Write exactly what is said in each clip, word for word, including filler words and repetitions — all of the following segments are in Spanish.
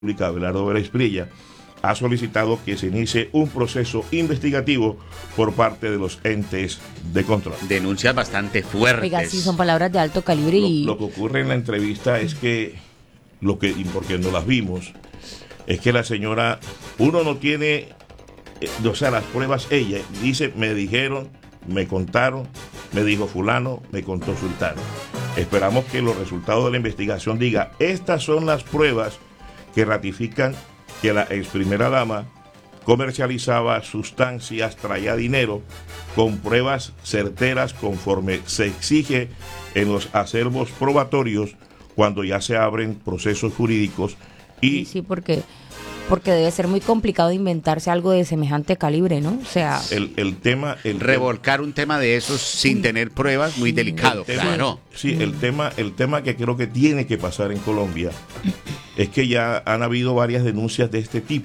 Abelardo Vera Espriella, ha solicitado que se inicie un proceso investigativo por parte de los entes de control. Denuncias bastante fuertes. Oiga, sí, son palabras de alto calibre y... Lo, lo que ocurre en la entrevista es que, lo que y porque no las vimos, es que la señora, uno no tiene, eh, o sea, las pruebas, ella dice, me dijeron, me contaron, me dijo fulano, me contó sultano. Esperamos que los resultados de la investigación digan, estas son las pruebas que ratifican que la ex primera dama comercializaba sustancias, traía dinero, con pruebas certeras conforme se exige en los acervos probatorios cuando ya se abren procesos jurídicos. Y sí, sí, porque, porque debe ser muy complicado inventarse algo de semejante calibre, ¿no? O sea... El, el tema... El revolcar tema, un tema de esos sin sí. tener pruebas, muy delicado, tema, claro. Sí, el tema, el tema que creo que tiene que pasar en Colombia es que ya han habido varias denuncias de este tipo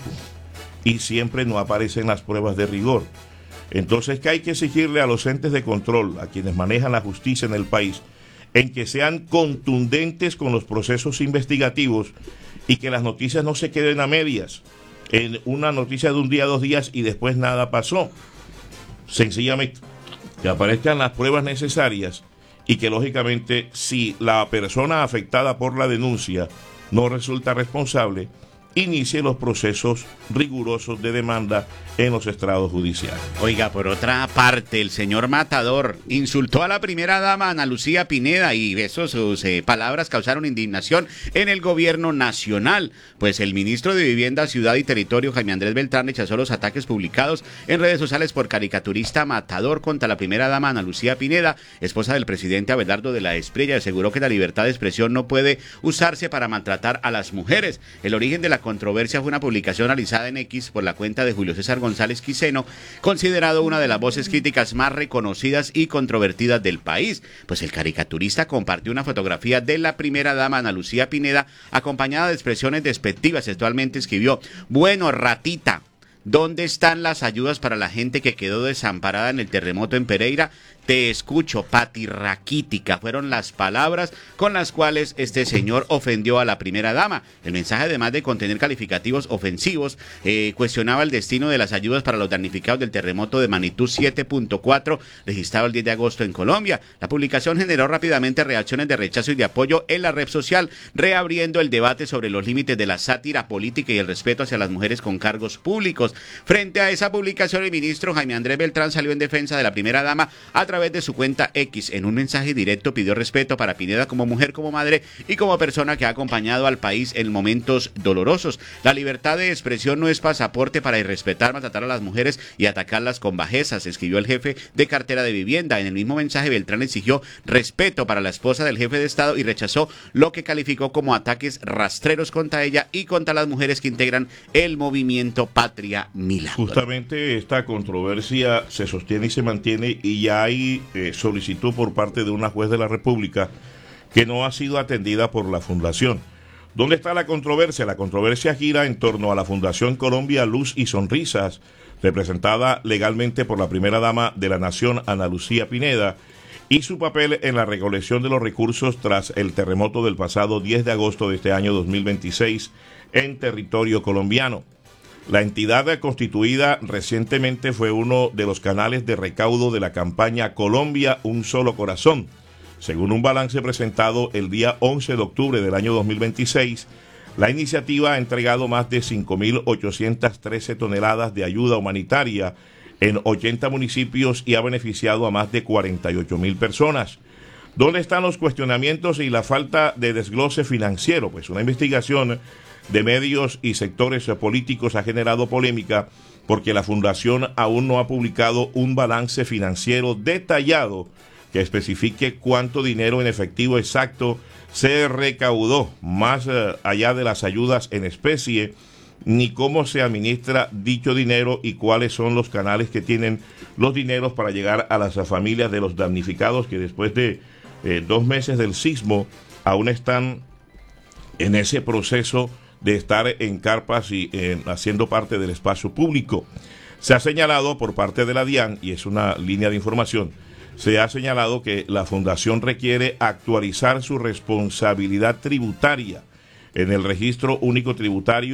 y siempre no aparecen las pruebas de rigor. Entonces, que hay que exigirle a los entes de control, a quienes manejan la justicia en el país, en que sean contundentes con los procesos investigativos y que las noticias no se queden a medias, en una noticia de un día, dos días y después nada pasó. Sencillamente, que aparezcan las pruebas necesarias y que lógicamente si la persona afectada por la denuncia no resulta responsable, inicie los procesos rigurosos de demanda en los estrados judiciales. Oiga, por otra parte, el señor Matador insultó a la primera dama Ana Lucía Pineda y eso, sus eh, palabras causaron indignación en el gobierno nacional, pues el ministro de Vivienda, Ciudad y Territorio, Jaime Andrés Beltrán, rechazó los ataques publicados en redes sociales por caricaturista Matador contra la primera dama Ana Lucía Pineda, esposa del presidente Abelardo de la Espriella. Aseguró que la libertad de expresión no puede usarse para maltratar a las mujeres. El origen de la controversia fue una publicación realizada en X por la cuenta de Julio César González Quiseno, considerado una de las voces críticas más reconocidas y controvertidas del país. Pues el caricaturista compartió una fotografía de la primera dama Ana Lucía Pineda, acompañada de expresiones despectivas. Textualmente escribió: bueno, ratita, ¿dónde están las ayudas para la gente que quedó desamparada en el terremoto en Pereira? Te escucho, patirraquítica, fueron las palabras con las cuales este señor ofendió a la primera dama. El mensaje, además de contener calificativos ofensivos, eh, cuestionaba el destino de las ayudas para los damnificados del terremoto de magnitud siete punto cuatro registrado el diez de agosto en Colombia. La publicación generó rápidamente reacciones de rechazo y de apoyo en la red social, reabriendo el debate sobre los límites de la sátira política y el respeto hacia las mujeres con cargos públicos. Frente a esa publicación, el ministro Jaime Andrés Beltrán salió en defensa de la primera dama a través de su cuenta X. En un mensaje directo pidió respeto para Pineda como mujer, como madre y como persona que ha acompañado al país en momentos dolorosos. La libertad de expresión no es pasaporte para irrespetar, maltratar a las mujeres y atacarlas con bajezas, escribió el jefe de cartera de vivienda. En el mismo mensaje, Beltrán exigió respeto para la esposa del jefe de Estado y rechazó lo que calificó como ataques rastreros contra ella y contra las mujeres que integran el movimiento Patria Milagro. Justamente esta controversia se sostiene y se mantiene y ya hay eh, solicitud por parte de una juez de la República que no ha sido atendida por la Fundación. ¿Dónde está la controversia? La controversia gira en torno a la Fundación Colombia Luz y Sonrisas, representada legalmente por la primera dama de la nación, Ana Lucía Pineda, y su papel en la recolección de los recursos tras el terremoto del pasado diez de agosto de este año dos mil veintiséis en territorio colombiano. La entidad constituida recientemente fue uno de los canales de recaudo de la campaña Colombia, un solo corazón. Según un balance presentado el día once de octubre del año dos mil veintiséis, la iniciativa ha entregado más de cinco mil ochocientas trece toneladas de ayuda humanitaria en ochenta municipios y ha beneficiado a más de cuarenta y ocho mil personas. ¿Dónde están los cuestionamientos y la falta de desglose financiero? Pues una investigación de medios y sectores políticos ha generado polémica porque la Fundación aún no ha publicado un balance financiero detallado que especifique cuánto dinero en efectivo exacto se recaudó, más eh, allá de las ayudas en especie, ni cómo se administra dicho dinero y cuáles son los canales que tienen los dineros para llegar a las familias de los damnificados que después de eh, dos meses del sismo aún están en ese proceso de estar en carpas y eh, haciendo parte del espacio público. Se ha señalado por parte de la DIAN, y es una línea de información, se ha señalado que la Fundación requiere actualizar su responsabilidad tributaria en el registro único tributario